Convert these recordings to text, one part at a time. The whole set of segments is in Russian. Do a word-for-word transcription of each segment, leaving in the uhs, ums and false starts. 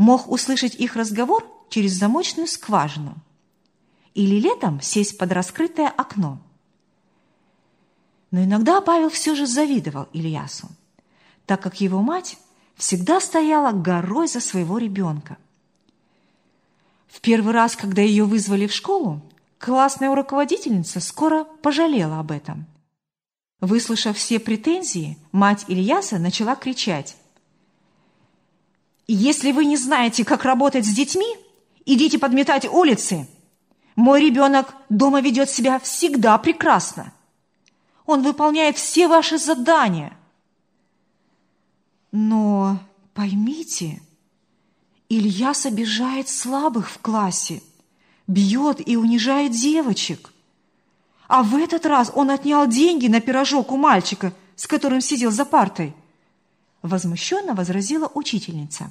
мог услышать их разговор через замочную скважину или летом сесть под раскрытое окно. Но иногда Павел все же завидовал Ильясу, так как его мать всегда стояла горой за своего ребенка. В первый раз, когда ее вызвали в школу, классная руководительница скоро пожалела об этом. Выслушав все претензии, мать Ильяса начала кричать: «Если вы не знаете, как работать с детьми, идите подметать улицы. Мой ребенок дома ведет себя всегда прекрасно. Он выполняет все ваши задания». Но поймите, Ильяс обижает слабых в классе, бьет и унижает девочек. А в этот раз он отнял деньги на пирожок у мальчика, с которым сидел за партой. Возмущенно возразила учительница.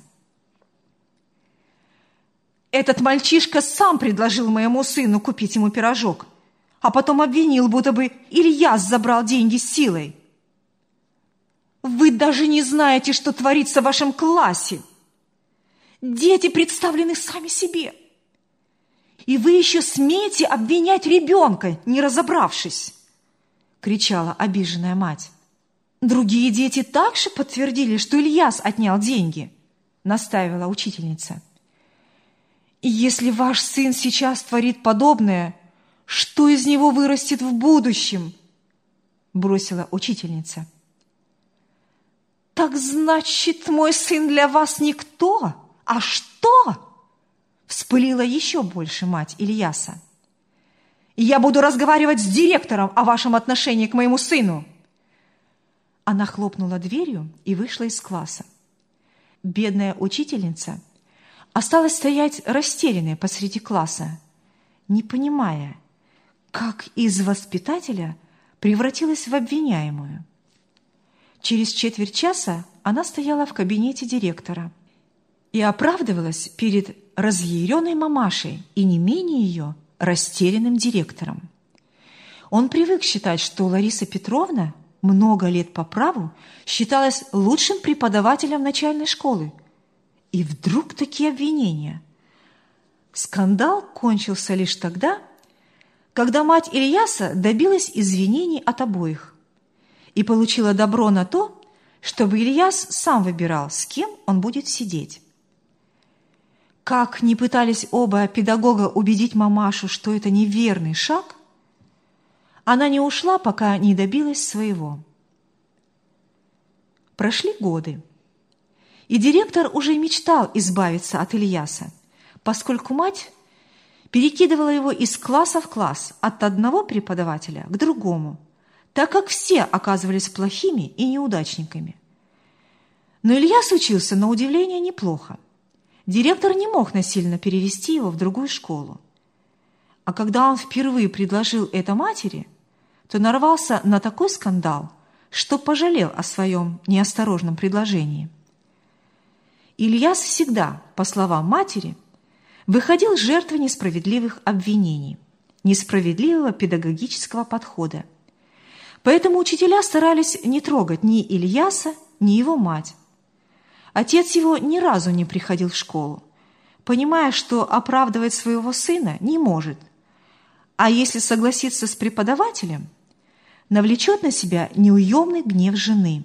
«Этот мальчишка сам предложил моему сыну купить ему пирожок, а потом обвинил, будто бы Ильяс забрал деньги с силой. Вы даже не знаете, что творится в вашем классе. Дети представлены сами себе. И вы еще смеете обвинять ребенка, не разобравшись!» — кричала обиженная мать. «Другие дети также подтвердили, что Ильяс отнял деньги», — настаивала учительница. «И если ваш сын сейчас творит подобное, что из него вырастет в будущем?» — бросила учительница. «Так значит, мой сын для вас никто? А что?» — вспылила еще больше мать Ильяса. «Я буду разговаривать с директором о вашем отношении к моему сыну!» Она хлопнула дверью и вышла из класса. Бедная учительница осталась стоять растерянной посреди класса, не понимая, как из воспитателя превратилась в обвиняемую. Через четверть часа она стояла в кабинете директора и оправдывалась перед разъяренной мамашей и не менее ее растерянным директором. Он привык считать, что Лариса Петровна много лет по праву считалась лучшим преподавателем начальной школы. И вдруг такие обвинения. Скандал кончился лишь тогда, когда мать Ильяса добилась извинений от обоих и получила добро на то, чтобы Ильяс сам выбирал, с кем он будет сидеть. Как ни пытались оба педагога убедить мамашу, что это неверный шаг, она не ушла, пока не добилась своего. Прошли годы, и директор уже мечтал избавиться от Ильяса, поскольку мать перекидывала его из класса в класс, от одного преподавателя к другому, так как все оказывались плохими и неудачниками. Но Ильяс учился, на удивление, неплохо. Директор не мог насильно перевести его в другую школу. А когда он впервые предложил это матери, то нарвался на такой скандал, что пожалел о своем неосторожном предложении. Ильяс всегда, по словам матери, выходил жертвой несправедливых обвинений, несправедливого педагогического подхода. Поэтому учителя старались не трогать ни Ильяса, ни его мать. Отец его ни разу не приходил в школу, понимая, что оправдывать своего сына не может, а если согласиться с преподавателем, навлечет на себя неуемный гнев жены.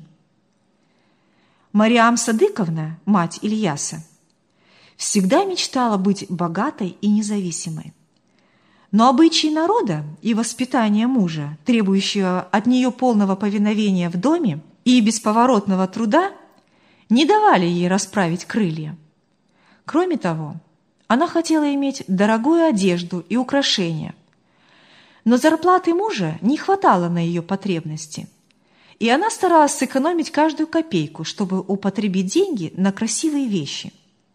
Мариам Садыковна, мать Ильяса, всегда мечтала быть богатой и независимой. Но обычаи народа и воспитание мужа, требующего от нее полного повиновения в доме и бесповоротного труда, не давали ей расправить крылья. Кроме того, она хотела иметь дорогую одежду и украшения, но зарплаты мужа не хватало на ее потребности, и она старалась сэкономить каждую копейку, чтобы употребить деньги на красивые вещи.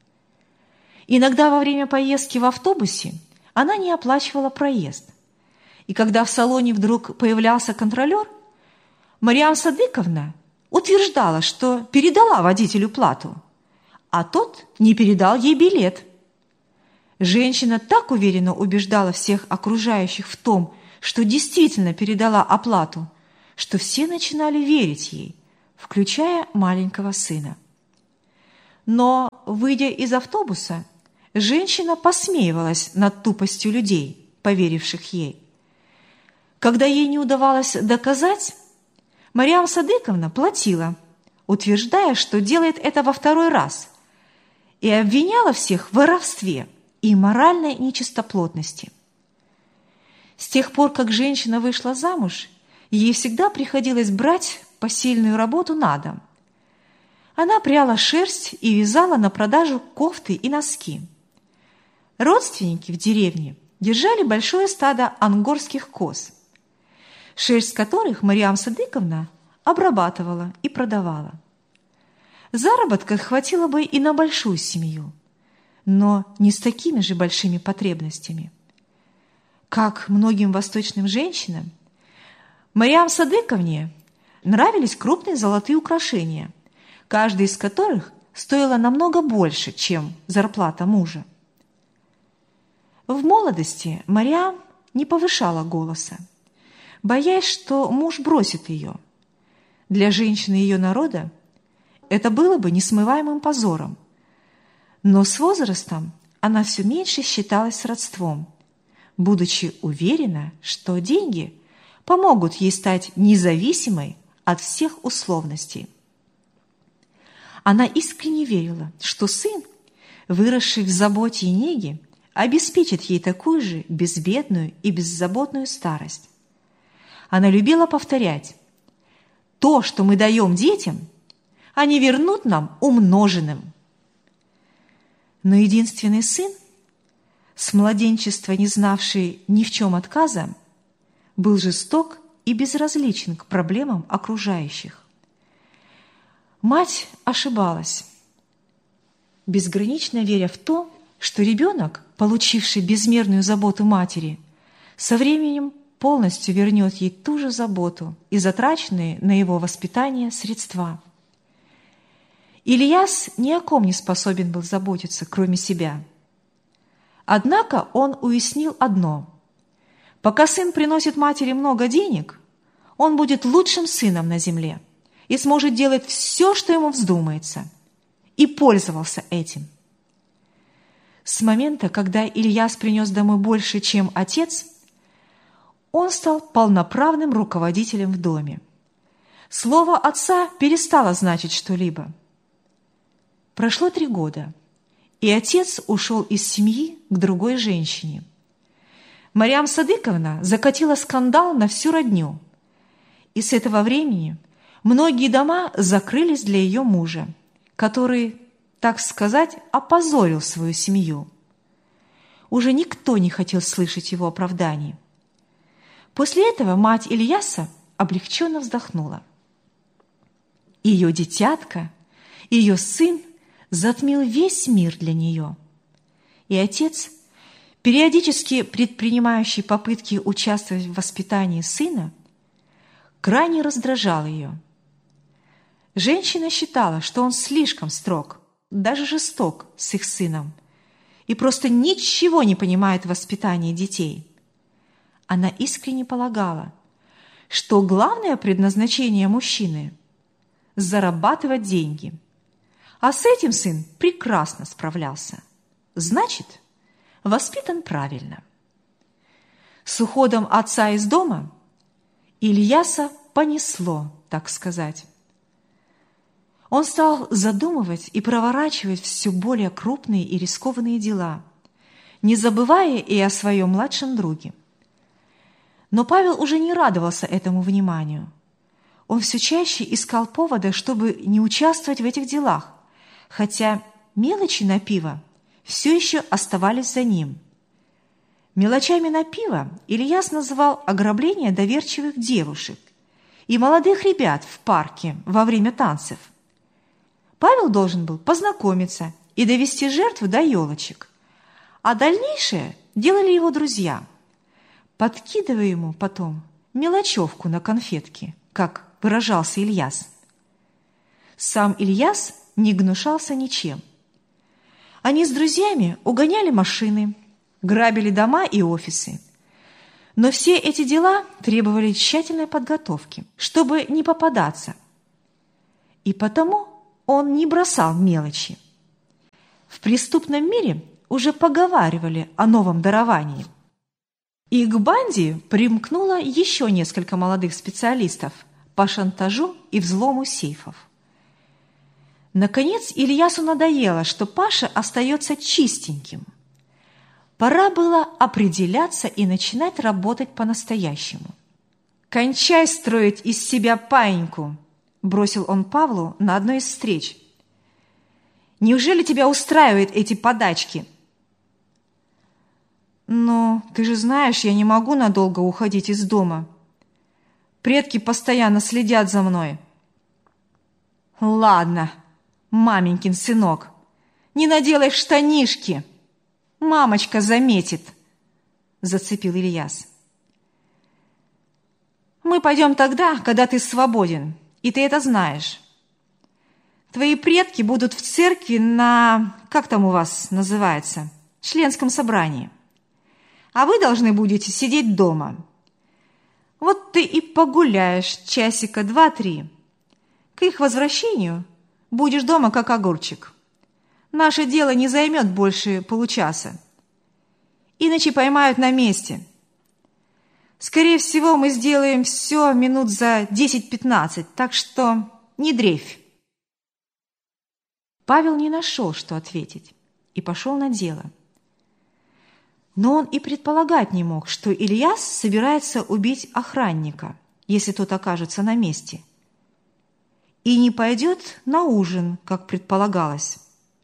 Иногда во время поездки в автобусе она не оплачивала проезд, и когда в салоне вдруг появлялся контролер, Мариам Садыковна утверждала, что передала водителю плату, а тот не передал ей билет. Женщина так уверенно убеждала всех окружающих в том, что действительно передала оплату, что все начинали верить ей, включая маленького сына. Но, выйдя из автобуса, женщина посмеивалась над тупостью людей, поверивших ей. Когда ей не удавалось доказать, Марьям Садыковна платила, утверждая, что делает это во второй раз, и обвиняла всех в воровстве и моральной нечистоплотности. С тех пор, как женщина вышла замуж, ей всегда приходилось брать посильную работу на дом. Она пряла шерсть и вязала на продажу кофты и носки. Родственники в деревне держали большое стадо ангорских коз, шерсть которых Марьям Садыковна обрабатывала и продавала. Заработка хватило бы и на большую семью, но не с такими же большими потребностями. Как многим восточным женщинам, Марьям Садыковне нравились крупные золотые украшения, каждый из которых стоило намного больше, чем зарплата мужа. В молодости Марьям не повышала голоса, боясь, что муж бросит ее. Для женщины ее народа это было бы несмываемым позором. Но с возрастом она все меньше считалась родством, будучи уверена, что деньги помогут ей стать независимой от всех условностей. Она искренне верила, что сын, выросший в заботе и неге, обеспечит ей такую же безбедную и беззаботную старость. Она любила повторять: «То, что мы даем детям, они вернут нам умноженным». Но единственный сын, с младенчества не знавший ни в чем отказа, был жесток и безразличен к проблемам окружающих. Мать ошибалась, безгранично веря в то, что ребенок, получивший безмерную заботу матери, со временем полностью вернет ей ту же заботу и затраченные на его воспитание средства. Ильяс ни о ком не способен был заботиться, кроме себя. Однако он уяснил одно: пока сын приносит матери много денег, он будет лучшим сыном на земле и сможет делать все, что ему вздумается, и пользовался этим. С момента, когда Ильяс принес домой больше, чем отец, он стал полноправным руководителем в доме. Слово отца перестало значить что-либо. Прошло три года, и отец ушел из семьи к другой женщине. Марьям Садыковна закатила скандал на всю родню, и с этого времени многие дома закрылись для ее мужа, который, так сказать, опозорил свою семью. Уже никто не хотел слышать его оправданий. После этого мать Ильяса облегченно вздохнула. Ее дитятка, ее сын затмил весь мир для нее. И отец, периодически предпринимающий попытки участвовать в воспитании сына, крайне раздражал ее. Женщина считала, что он слишком строг, даже жесток с их сыном, и просто ничего не понимает в воспитании детей. Она искренне полагала, что главное предназначение мужчины – зарабатывать деньги. А с этим сын прекрасно справлялся. Значит, воспитан правильно. С уходом отца из дома Ильяса понесло, так сказать. Он стал задумывать и проворачивать все более крупные и рискованные дела, не забывая и о своем младшем друге. Но Павел уже не радовался этому вниманию. Он все чаще искал повода, чтобы не участвовать в этих делах, хотя мелочи на пиво все еще оставались за ним. Мелочами на пиво Ильяс называл ограбление доверчивых девушек и молодых ребят в парке во время танцев. Павел должен был познакомиться и довести жертву до елочек, а дальнейшее делали его друзья, подкидывая ему потом мелочевку на конфетки, как выражался Ильяс. Сам Ильяс не гнушался ничем. Они с друзьями угоняли машины, грабили дома и офисы. Но все эти дела требовали тщательной подготовки, чтобы не попадаться. И потому он не бросал мелочи, преступном мире уже поговаривали о новом даровании. И к банде примкнуло еще несколько молодых специалистов по шантажу и взлому сейфов. Наконец Ильясу надоело, что Паша остается чистеньким. Пора было определяться и начинать работать по-настоящему. «Кончай строить из себя паиньку», – бросил он Павлу на одной из встреч. «Неужели тебя устраивают эти подачки?» «Но ты же знаешь, я не могу надолго уходить из дома. Предки постоянно следят за мной». «Ладно, маменькин сынок, не наделай штанишки, мамочка заметит», – зацепил Ильяс. «Мы пойдем тогда, когда ты свободен, и ты это знаешь. Твои предки будут в церкви на, как там у вас называется, членском собрании. А вы должны будете сидеть дома. Вот ты и погуляешь часика два-три. К их возвращению будешь дома как огурчик. Наше дело не займет больше получаса. Иначе поймают на месте. Скорее всего, мы сделаем все минут за десять-пятнадцать, так что не дрейфь». Павел не нашел, что ответить, и пошел на дело. Но он и предполагать не мог, что Ильяс собирается убить охранника, если тот окажется на месте, и не пойдет на ужин, как предполагалось.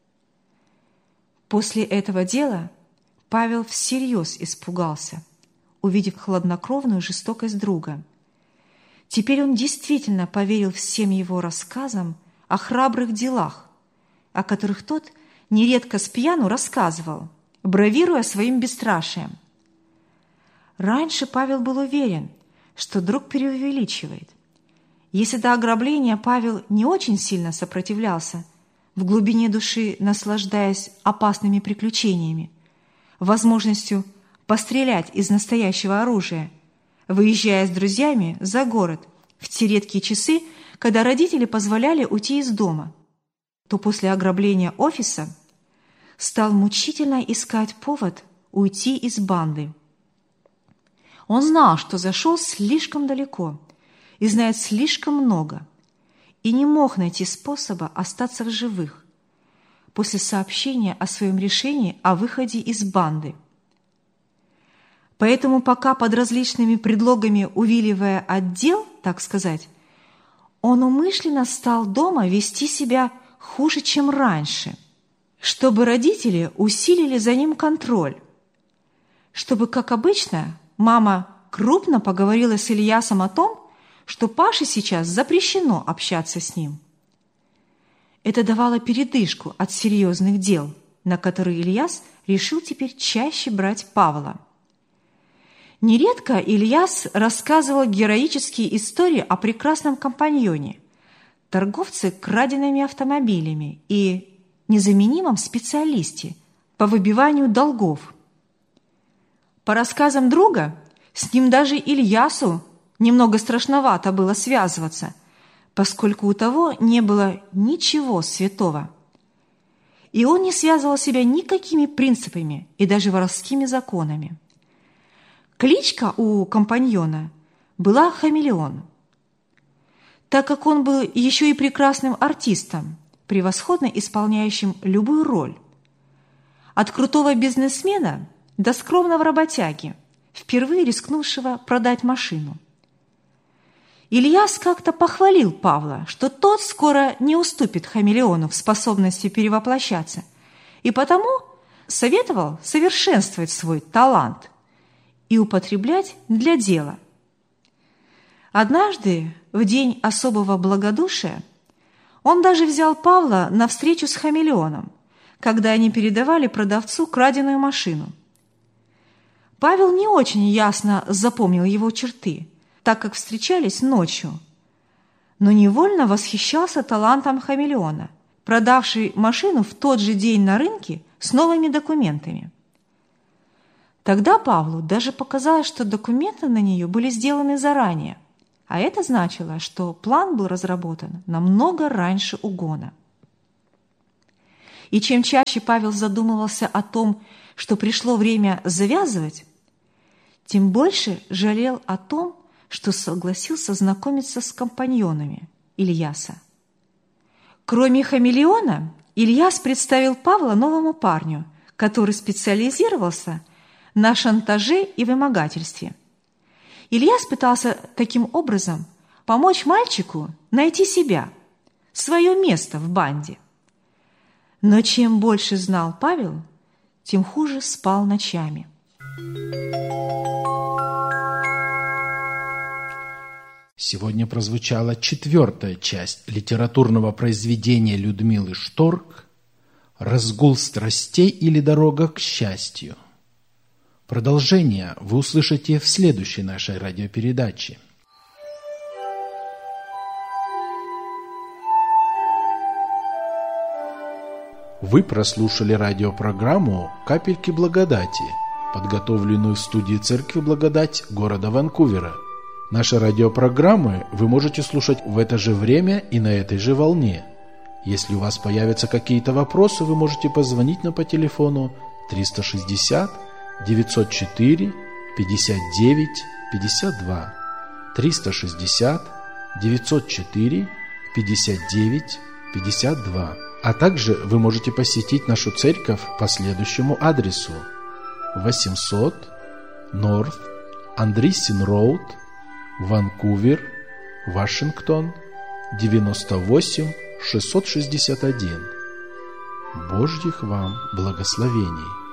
После этого дела Павел всерьез испугался, увидев хладнокровную жестокость друга. Теперь он действительно поверил всем его рассказам о храбрых делах, о которых тот нередко с пьяну рассказывал, бравируя своим бесстрашием. Раньше Павел был уверен, что друг преувеличивает. Если до ограбления Павел не очень сильно сопротивлялся, в глубине души наслаждаясь опасными приключениями, возможностью пострелять из настоящего оружия, выезжая с друзьями за город в те редкие часы, когда родители позволяли уйти из дома, то после ограбления офиса стал мучительно искать повод уйти из банды. Он знал, что зашел слишком далеко и знает слишком много, и не мог найти способа остаться в живых после сообщения о своем решении о выходе из банды. Поэтому пока под различными предлогами увиливая от дел, так сказать, он умышленно стал дома вести себя хуже, чем раньше, чтобы родители усилили за ним контроль, чтобы, как обычно, мама крупно поговорила с Ильясом о том, что Паше сейчас запрещено общаться с ним. Это давало передышку от серьезных дел, на которые Ильяс решил теперь чаще брать Павла. Нередко Ильяс рассказывал героические истории о прекрасном компаньоне, торговце краденными автомобилями и незаменимом специалисте по выбиванию долгов. По рассказам друга, с ним даже Ильясу немного страшновато было связываться, поскольку у того не было ничего святого. И он не связывал себя никакими принципами и даже воровскими законами. Кличка у компаньона была «Хамелеон», так как он был еще и прекрасным артистом, превосходно исполняющим любую роль. От крутого бизнесмена до скромного работяги, впервые рискнувшего продать машину. Ильяс как-то похвалил Павла, что тот скоро не уступит хамелеону в способности перевоплощаться, и потому советовал совершенствовать свой талант и употреблять для дела. Однажды, в день особого благодушия, он даже взял Павла на встречу с хамелеоном, когда они передавали продавцу краденую машину. Павел не очень ясно запомнил его черты, так как встречались ночью, но невольно восхищался талантом хамелеона, продавший машину в тот же день на рынке с новыми документами. Тогда Павлу даже показалось, что документы на нее были сделаны заранее, а это значило, что план был разработан намного раньше угона. И чем чаще Павел задумывался о том, что пришло время завязывать, тем больше жалел о том, что согласился знакомиться с компаньонами Ильяса. Кроме хамелеона, Ильяс представил Павла новому парню, который специализировался на шантаже и вымогательстве. Ильяс пытался таким образом помочь мальчику найти себя, свое место в банде. Но чем больше знал Павел, тем хуже спал ночами. Сегодня прозвучала четвертая часть литературного произведения Людмилы Шторк «Разгул страстей или дорога к счастью». Продолжение вы услышите в следующей нашей радиопередаче. Вы прослушали радиопрограмму «Капельки благодати», подготовленную в студии Церкви Благодать города Ванкувера. Наши радиопрограммы вы можете слушать в это же время и на этой же волне. Если у вас появятся какие-то вопросы, вы можете позвонить нам по телефону триста шестьдесят девятьсот четыре пятьдесят девять пятьдесят два, триста шестьдесят девятьсот четыре пятьдесят девять пятьдесят два. А также вы можете посетить нашу церковь по следующему адресу: восемьсот North Andreessen Road, Ванкувер, Вашингтон, девяносто восемь шестьсот шестьдесят один. Божьих вам благословений!